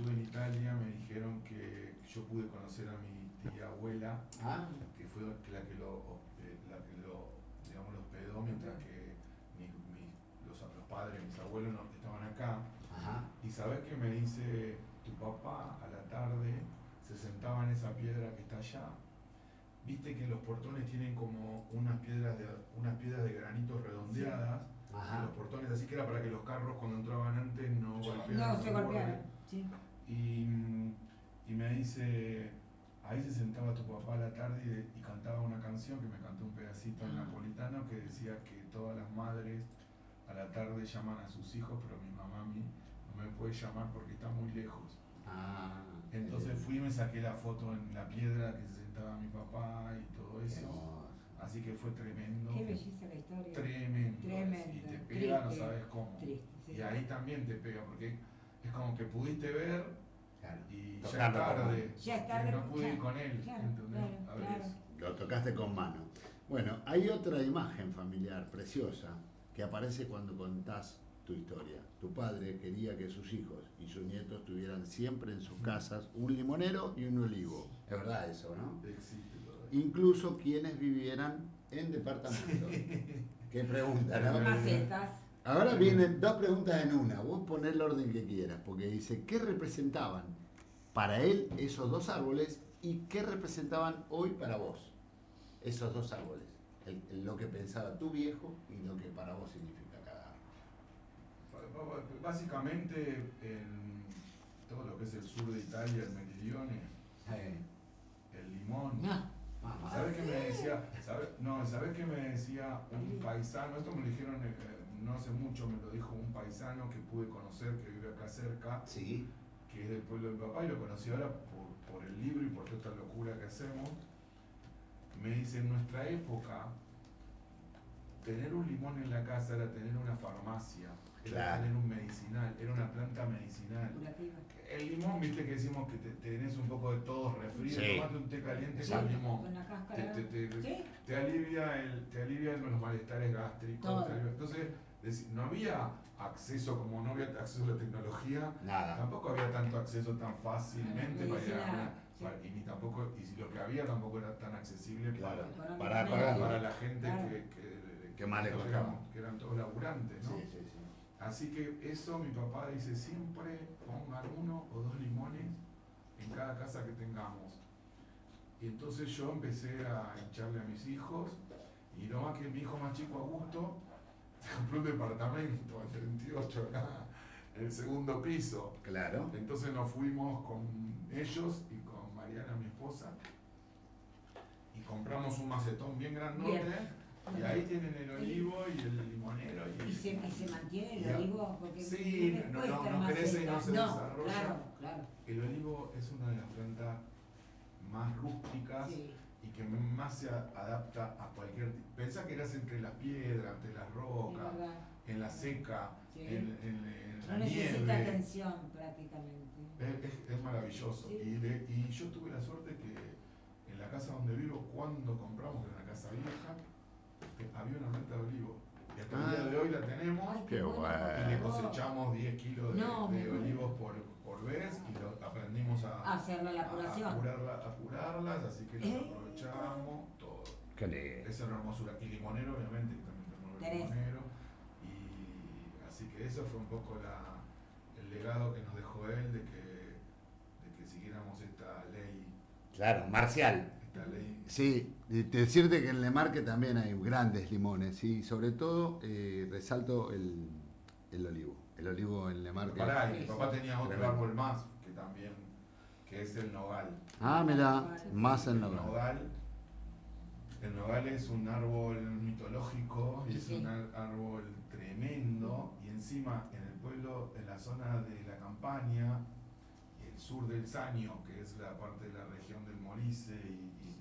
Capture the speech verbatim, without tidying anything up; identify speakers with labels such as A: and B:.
A: estuve en Italia me dijeron que yo pude conocer a mi tía abuela,
B: Ah,
A: que fue la que lo, eh, la que lo digamos, lo hospedó mientras que mi- mi- los, los padres, mis abuelos no estaban acá.
B: ajá.
A: Y sabes que me dice tu papá a la tarde, se sentaba en esa piedra que está allá. Viste que los portones tienen como unas piedras de, unas piedras de granito redondeadas.
B: Sí.
A: En
B: Ajá.
A: los portones, así que era para que los carros cuando entraban antes no golpearan
C: No,
A: los
C: se golpearon.
A: bordes.
C: Sí.
A: Y, y me dice, ahí se sentaba tu papá a la tarde y, y cantaba una canción que me cantó un pedacito en
C: Ah.
A: napolitano que decía que todas las madres a la tarde llaman a sus hijos, pero mi mamá a mí no me puede llamar porque está muy lejos.
B: Ah,
A: Entonces fui y me saqué la foto en la piedra que se sentaba mi papá y todo
B: qué
A: eso.
B: hermoso.
A: Así que fue tremendo.
C: Qué belleza la historia.
A: Tremendo.
C: Tremendo.
A: Y te pega, no
C: Triste.
A: sabes cómo.
C: Triste, sí.
A: Y ahí también te pega, porque es como que pudiste ver
B: Claro.
A: y ya es
B: Tocarlo con
A: tarde.
B: mano.
C: Ya es tarde,
A: No pude ir
C: claro,
A: con él.
C: claro,
A: ¿Entendés?
C: claro,
A: A ver
C: claro.
A: eso.
B: Lo tocaste con mano. Bueno, hay otra imagen familiar preciosa que aparece cuando contás tu historia. Tu padre quería que sus hijos y sus nietos tuvieran siempre en sus casas un limonero y un olivo. Es verdad eso, ¿no?
A: Existe todavía.
B: Incluso quienes vivieran en departamentos. Qué pregunta, ¿no?
C: Macetas.
B: Ahora vienen dos preguntas en una. Vos ponés el orden que quieras, porque dice, ¿qué representaban para él esos dos árboles y qué representaban hoy para vos esos dos árboles? El- el- lo que pensaba tu viejo y lo que para vos significa cada árbol.
A: Básicamente en todo lo que es el sur de Italia, el meridione,
B: Eh,
A: el limón.
C: No.
B: mamá.
A: ¿Sabes qué me decía? ¿Sabes? No, ¿sabes qué me decía un paisano? Esto me lo dijeron eh, no hace mucho, me lo dijo un paisano que pude conocer, que vive acá cerca,
B: Sí,
A: que es del pueblo de mi papá, y lo conocí ahora por, por el libro y por toda esta locura que hacemos. Me dice, en nuestra época, tener un limón en la casa era tener una farmacia, era
B: Claro.
A: tener un medicinal, era una planta medicinal.
C: Curativa.
A: El limón, viste que decimos que te, tenés un poco de todo resfrío,
B: Sí.
A: tomate un té caliente
C: Sí,
A: con limón.
C: con la
A: Te,
C: cáscara.
A: te, te,
C: Sí.
A: te alivia el, te alivia los malestares gástricos.
C: Todo.
A: te alivia- Entonces, deci- no había acceso, como no había acceso a la tecnología,
B: nada.
A: tampoco había tanto acceso tan fácilmente para ir a
C: Medicinal,
A: una-
C: sí.
A: para- y ni tampoco, y si lo que había tampoco era tan accesible
B: Claro.
A: para,
B: Para
A: para,
B: pagarlo.
A: para la gente
C: Claro.
A: que, que,
B: Que más le
A: que
B: costaba.
A: eran, que eran todos laburantes, ¿no?
B: Sí, sí, sí.
A: Así que eso mi papá dice, siempre pongan uno o dos limones en cada casa que tengamos. Y entonces yo empecé a echarle a mis hijos, y no más que mi hijo más chico, Augusto, se compró un departamento, el treinta y ocho acá, en el segundo piso.
B: Claro.
A: Entonces nos fuimos con ellos y con Mariana, mi esposa, y compramos un macetón bien grandote.
C: Bien.
A: Y ahí tienen el olivo y el limonero. Y,
C: ¿Y se, y se mantiene
A: y
C: el
A: a-
C: olivo? Porque
A: sí,
C: les
A: no,
C: cuesta
A: no, no
C: más
A: crece y no
C: esta.
A: se desarrolla.
C: Claro, claro.
A: El olivo es una de las plantas más rústicas
C: Sí.
A: y que más se a- adapta a cualquier tipo. Pensá que eras entre las piedras, entre las
C: Es
A: rocas,
C: verdad.
A: en la seca,
C: Sí.
A: en, en- en
C: No
A: la
C: necesita
A: nieve.
C: atención prácticamente.
A: Es, es- es maravilloso.
C: Sí.
A: Y, de- y yo tuve la suerte que en la casa donde vivo, cuando compramos, que era una casa vieja, que había una mata de olivo. Y hasta el
B: Ah.
A: día de hoy la tenemos.
C: Ay,
B: Qué
C: bueno,
B: bueno.
A: Y le
C: por favor.
A: cosechamos diez kilos de,
C: No,
A: de
C: me muero.
A: olivos por, por vez y lo aprendimos a,
C: Hacerle la
A: a,
C: apuración.
A: curarla- a curarlas, así que las
C: Eh.
A: aprovechamos todo.
B: Qué lindo.
A: Esa es una hermosura. Y limonero, obviamente, que también tenemos el
C: Tenés.
A: limonero. Y así que eso fue un poco la, el legado que nos dejó él de que, de que siguiéramos esta ley.
B: Claro, marcial.
A: Esta ley.
B: Sí, y te- decirte que en Le Marque también hay grandes limones y sobre todo eh, resalto el, el olivo. El olivo en Le Marque.
A: Pará, y mi
C: Sí,
A: papá
C: sí.
A: tenía otro
B: Tremendo.
A: árbol más, que también, que es el nogal.
B: Ah, mira, más en
A: El
B: nogal.
A: nogal, el nogal es un árbol mitológico y es
C: Sí.
A: un ar- árbol tremendo, y encima en el pueblo, en la zona de la Campaña, el sur del Saño, que es la parte de la región del Molise y, y